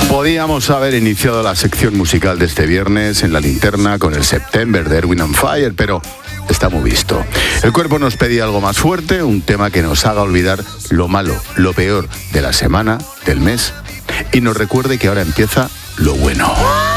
Podíamos haber iniciado la sección musical de este viernes en La Linterna con el September de Erwin and Fire, pero está muy visto. El cuerpo nos pedía algo más fuerte, un tema que nos haga olvidar lo malo, lo peor de la semana, del mes, y nos recuerde que ahora empieza lo bueno.